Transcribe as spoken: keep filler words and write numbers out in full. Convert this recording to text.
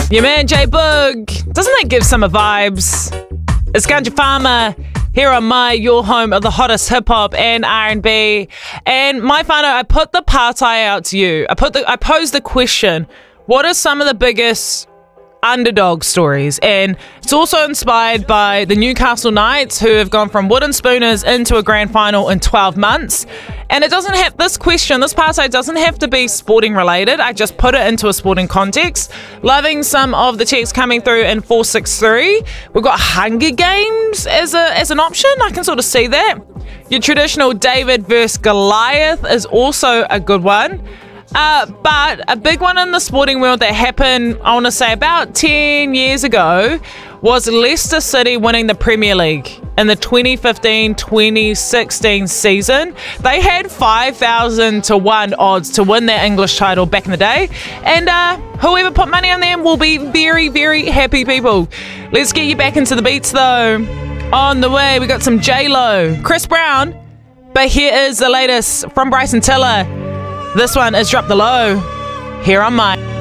Your man J Boog. Doesn't that give summer vibes? It's Ganja Farmer here on my your home of the hottest hip hop and R and B. And my whānau, I put the partai out to you. I put the I posed the question: what are some of the biggest underdog stories? And it's also inspired by the Newcastle Knights, who have gone from wooden spooners into a grand final in twelve months. And it doesn't have this question, this partai doesn't have to be sporting related. I just put it into a sporting context. Loving some of the texts coming through in four six three. We've got Hunger Games as a as an option. I can sort of see that. Your traditional David versus Goliath is also a good one. Uh, but a big one in the sporting world that happened, I want to say about ten years ago, was Leicester City winning the Premier League in the twenty fifteen twenty sixteen season. They had five thousand to one odds to win their English title back in the day. And uh, whoever put money on them will be very, very happy people. Let's get you back into the beats though. On the way, we got some J-Lo, Chris Brown. But here is the latest from Bryson Tiller. This one is Drop the Low, here on mine.